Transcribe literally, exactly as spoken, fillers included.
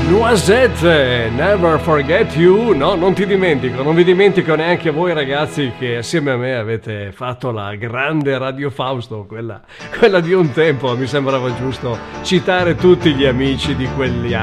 Noisette, Never Forget You. No, non ti dimentico, non vi dimentico neanche voi ragazzi che assieme a me avete fatto la grande Radio Fausto, quella, quella di un tempo. Mi sembrava giusto citare tutti gli amici di quegli anni.